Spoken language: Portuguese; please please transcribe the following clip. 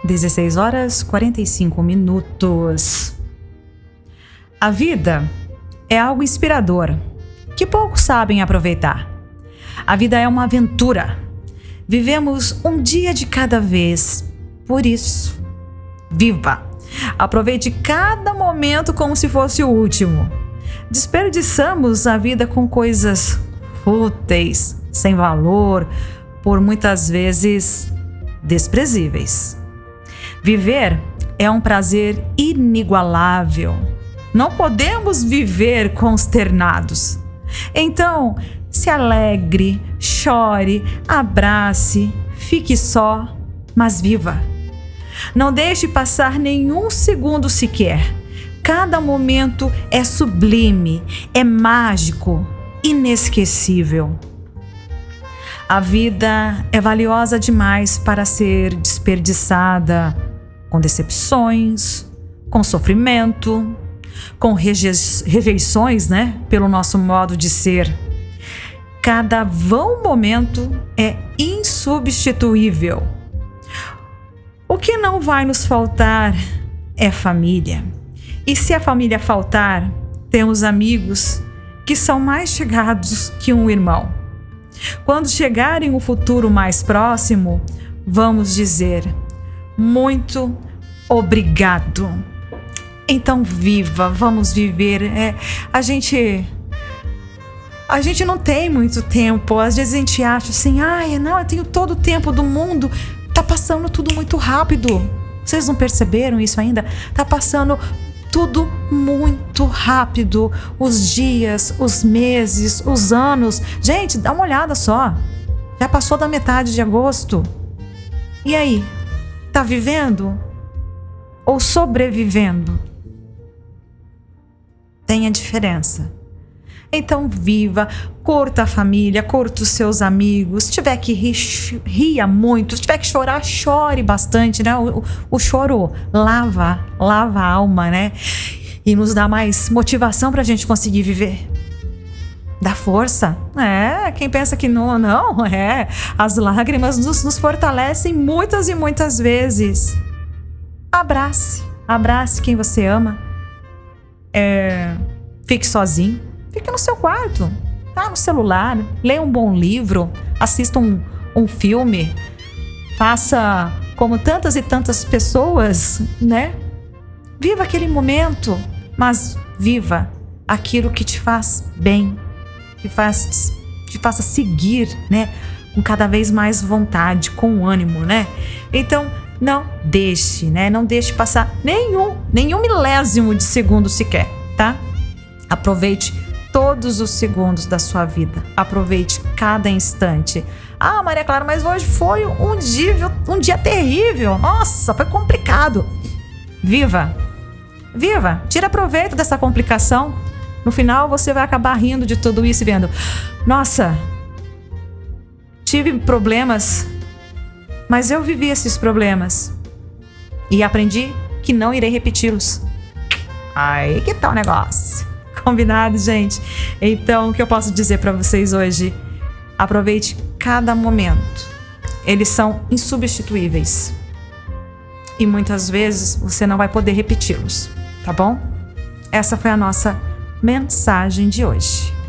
16h45. A vida é algo inspirador, que poucos sabem aproveitar. A vida é uma aventura. Vivemos um dia de cada vez. Por isso, viva! Aproveite cada momento como se fosse o último. Desperdiçamos a vida com coisas fúteis, sem valor, por muitas vezes desprezíveis. Viver é um prazer inigualável. Não podemos viver consternados. Então, se alegre, chore, abrace, fique só, mas viva. Não deixe passar nenhum segundo sequer. Cada momento é sublime, é mágico, inesquecível. A vida é valiosa demais para ser desperdiçada com decepções, com sofrimento, com rejeições, pelo nosso modo de ser. Cada vão momento é insubstituível. O que não vai nos faltar é família. E se a família faltar, temos amigos que são mais chegados que um irmão. Quando chegarem um futuro mais próximo, vamos dizer: muito obrigado. Então viva, vamos viver. A gente não tem muito tempo. Às vezes a gente acha assim: eu tenho todo o tempo do mundo. Tá passando tudo muito rápido. Vocês não perceberam isso ainda? Tá passando tudo muito rápido. Os dias, os meses, os anos. Gente, dá uma olhada só. Já passou da metade de agosto. E aí? Tá vivendo? Ou sobrevivendo? Tem a diferença. Então viva, curta a família, curta os seus amigos. Se tiver que ria muito, se tiver que chorar, chore bastante, O choro lava a alma, E nos dá mais motivação pra gente conseguir viver. Dá força. Quem pensa que não. As lágrimas nos fortalecem muitas e muitas vezes. Abrace quem você ama. Fique sozinho. Fique no seu quarto, no celular, leia um bom livro, assista um filme, faça como tantas e tantas pessoas, Viva aquele momento, mas viva aquilo que te faz bem, que te faça seguir, com cada vez mais vontade, com ânimo, Então, não deixe passar nenhum milésimo de segundo sequer, tá? Aproveite todos os segundos da sua vida. Aproveite cada instante. Maria Clara, mas hoje foi um dia terrível. Nossa, foi complicado. Viva! Tira proveito dessa complicação. No final, você vai acabar rindo de tudo isso e vendo: nossa, tive problemas, mas eu vivi esses problemas e aprendi que não irei repeti-los. Aí que tal o negócio? Combinado, gente? Então, o que eu posso dizer para vocês hoje? Aproveite cada momento. Eles são insubstituíveis. E muitas vezes você não vai poder repeti-los, tá bom? Essa foi a nossa mensagem de hoje.